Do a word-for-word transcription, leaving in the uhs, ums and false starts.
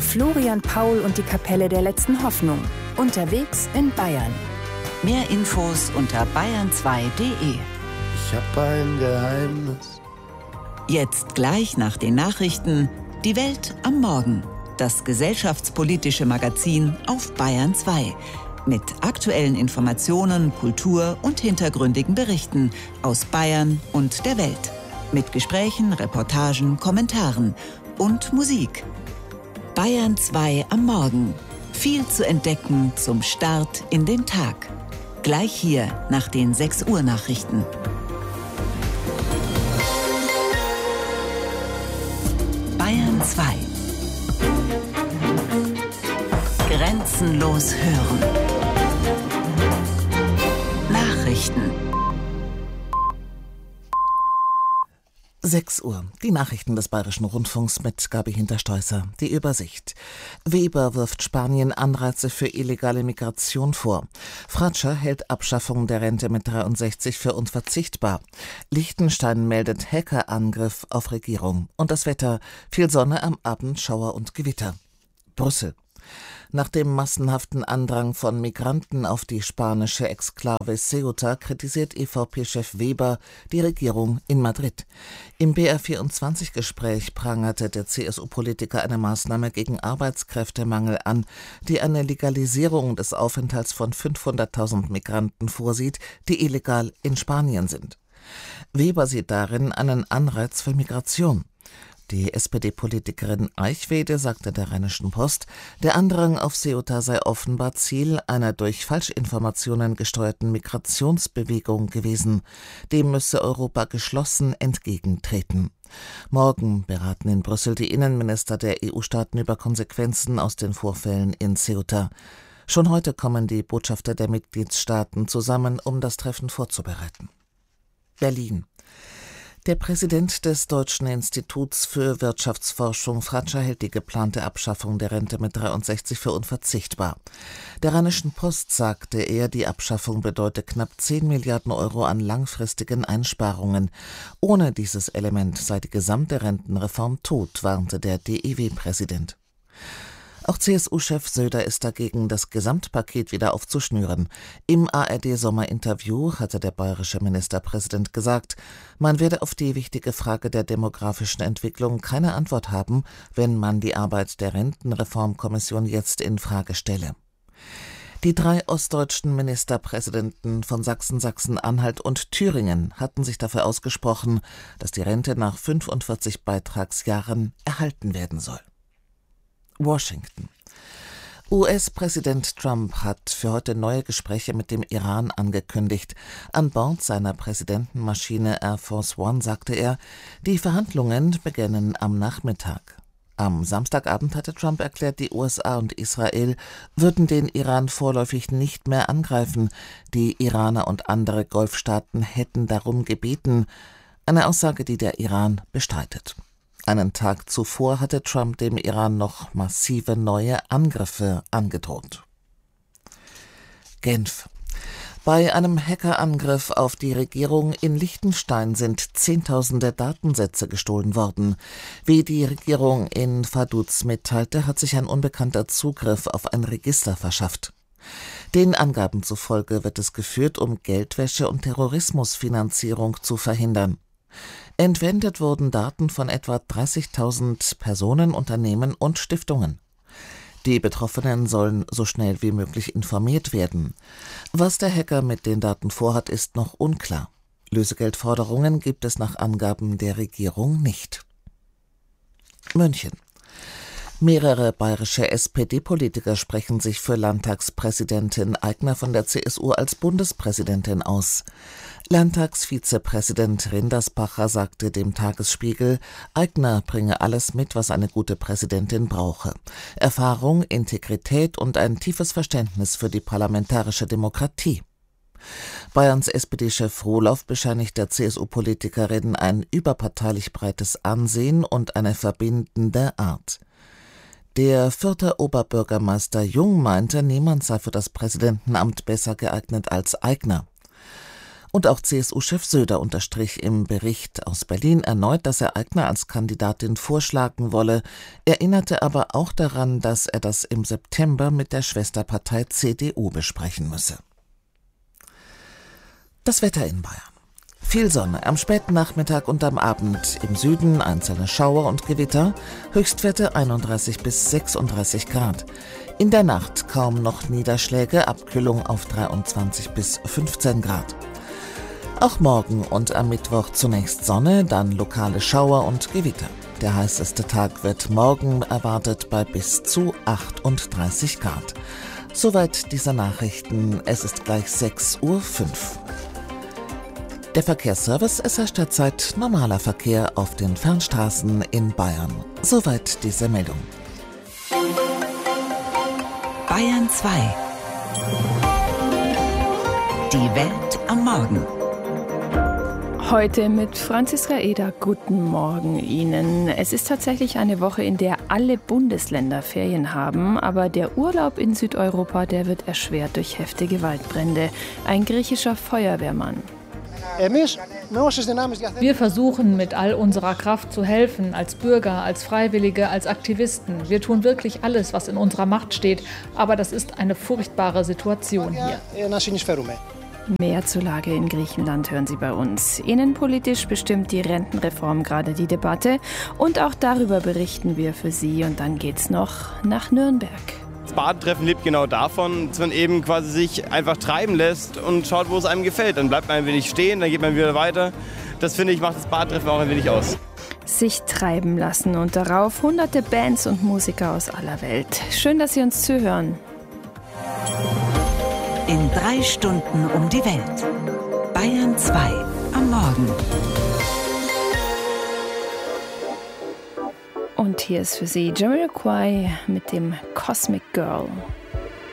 Florian Paul und die Kapelle der letzten Hoffnung. Unterwegs in Bayern. Mehr Infos unter bayern zwei punkt de. Ich hab ein Geheimnis. Jetzt gleich nach den Nachrichten Die Welt am Morgen. Das gesellschaftspolitische Magazin auf Bayern zwei. Mit aktuellen Informationen, Kultur und hintergründigen Berichten aus Bayern und der Welt. Mit Gesprächen, Reportagen, Kommentaren und Musik. Bayern zwei am Morgen. Viel zu entdecken zum Start in den Tag. Gleich hier nach den sechs Uhr Nachrichten. Bayern zwei. Grenzenlos hören. Nachrichten. sechs Uhr. Die Nachrichten des Bayerischen Rundfunks mit Gabi Hinterstoißer. Die Übersicht. Weber wirft Spanien Anreize für illegale Migration vor. Fratscher hält Abschaffung der Rente mit dreiundsechzig für unverzichtbar. Liechtenstein meldet Hackerangriff auf Regierung. Und das Wetter. Viel Sonne, am Abend Schauer und Gewitter. Brüssel. Nach dem massenhaften Andrang von Migranten auf die spanische Exklave Ceuta kritisiert E V P-Chef Weber die Regierung in Madrid. Im B R vierundzwanzig-Gespräch prangerte der C S U-Politiker eine Maßnahme gegen Arbeitskräftemangel an, die eine Legalisierung des Aufenthalts von fünfhunderttausend Migranten vorsieht, die illegal in Spanien sind. Weber sieht darin einen Anreiz für Migration. Die S P D-Politikerin Eichwede sagte der Rheinischen Post, der Andrang auf Ceuta sei offenbar Ziel einer durch Falschinformationen gesteuerten Migrationsbewegung gewesen. Dem müsse Europa geschlossen entgegentreten. Morgen beraten in Brüssel die Innenminister der E U-Staaten über Konsequenzen aus den Vorfällen in Ceuta. Schon heute kommen die Botschafter der Mitgliedstaaten zusammen, um das Treffen vorzubereiten. Berlin. Der Präsident des Deutschen Instituts für Wirtschaftsforschung, Fratscher, hält die geplante Abschaffung der Rente mit dreiundsechzig für unverzichtbar. Der Rheinischen Post sagte er, die Abschaffung bedeute knapp zehn Milliarden Euro an langfristigen Einsparungen. Ohne dieses Element sei die gesamte Rentenreform tot, warnte der D I W-Präsident. Auch C S U-Chef Söder ist dagegen, das Gesamtpaket wieder aufzuschnüren. Im A R D-Sommerinterview hatte der bayerische Ministerpräsident gesagt, man werde auf die wichtige Frage der demografischen Entwicklung keine Antwort haben, wenn man die Arbeit der Rentenreformkommission jetzt in Frage stelle. Die drei ostdeutschen Ministerpräsidenten von Sachsen, Sachsen-Anhalt und Thüringen hatten sich dafür ausgesprochen, dass die Rente nach fünfundvierzig Beitragsjahren erhalten werden soll. Washington. U S-Präsident Trump hat für heute neue Gespräche mit dem Iran angekündigt. An Bord seiner Präsidentenmaschine Air Force One sagte er, die Verhandlungen beginnen am Nachmittag. Am Samstagabend hatte Trump erklärt, die U S A und Israel würden den Iran vorläufig nicht mehr angreifen. Die Iraner und andere Golfstaaten hätten darum gebeten. Eine Aussage, die der Iran bestreitet. Einen Tag zuvor hatte Trump dem Iran noch massive neue Angriffe angedroht. Genf. Bei einem Hackerangriff auf die Regierung in Liechtenstein sind Zehntausende Datensätze gestohlen worden. Wie die Regierung in Vaduz mitteilte, hat sich ein Unbekannter Zugriff auf ein Register verschafft. Den Angaben zufolge wird es geführt, um Geldwäsche und Terrorismusfinanzierung zu verhindern. Entwendet wurden Daten von etwa dreißigtausend Personen, Unternehmen und Stiftungen. Die Betroffenen sollen so schnell wie möglich informiert werden. Was der Hacker mit den Daten vorhat, ist noch unklar. Lösegeldforderungen gibt es nach Angaben der Regierung nicht. München. Mehrere bayerische S P D-Politiker sprechen sich für Landtagspräsidentin Aigner von der C S U als Bundespräsidentin aus. Landtagsvizepräsident Rindersbacher sagte dem Tagesspiegel, Aigner bringe alles mit, was eine gute Präsidentin brauche. Erfahrung, Integrität und ein tiefes Verständnis für die parlamentarische Demokratie. Bayerns S P D-Chef Rohloff bescheinigt der C S U-Politikerin ein überparteilich breites Ansehen und eine verbindende Art. Der Fürther Oberbürgermeister Jung meinte, niemand sei für das Präsidentenamt besser geeignet als Aigner. Und auch C S U-Chef Söder unterstrich im Bericht aus Berlin erneut, dass er Aigner als Kandidatin vorschlagen wolle, erinnerte aber auch daran, dass er das im September mit der Schwesterpartei C D U besprechen müsse. Das Wetter in Bayern. Viel Sonne am späten Nachmittag und am Abend. Im Süden einzelne Schauer und Gewitter. Höchstwerte einunddreißig bis sechsunddreißig Grad. In der Nacht kaum noch Niederschläge, Abkühlung auf dreiundzwanzig bis fünfzehn Grad. Auch morgen und am Mittwoch zunächst Sonne, dann lokale Schauer und Gewitter. Der heißeste Tag wird morgen erwartet bei bis zu achtunddreißig Grad. Soweit diese Nachrichten. Es ist gleich sechs Uhr fünf. Der Verkehrsservice, es herrscht derzeit normaler Verkehr auf den Fernstraßen in Bayern. Soweit diese Meldung. Bayern zwei. Die Welt am Morgen. Heute mit Franziska Eder. Guten Morgen Ihnen. Es ist tatsächlich eine Woche, in der alle Bundesländer Ferien haben, aber der Urlaub in Südeuropa, der wird erschwert durch heftige Waldbrände. Ein griechischer Feuerwehrmann. Wir versuchen mit all unserer Kraft zu helfen, als Bürger, als Freiwillige, als Aktivisten. Wir tun wirklich alles, was in unserer Macht steht, aber das ist eine furchtbare Situation hier. Mehr zur Lage in Griechenland hören Sie bei uns. Innenpolitisch bestimmt die Rentenreform gerade die Debatte und auch darüber berichten wir für Sie. Und dann geht's noch nach Nürnberg. Das Badentreffen lebt genau davon, dass man eben quasi sich einfach treiben lässt und schaut, wo es einem gefällt. Dann bleibt man ein wenig stehen, dann geht man wieder weiter. Das, finde ich, macht das Badentreffen auch ein wenig aus. Sich treiben lassen und darauf hunderte Bands und Musiker aus aller Welt. Schön, dass Sie uns zuhören. In drei Stunden um die Welt. Bayern zwei am Morgen. Und hier ist für Sie Jamiroquai mit dem Cosmic Girl.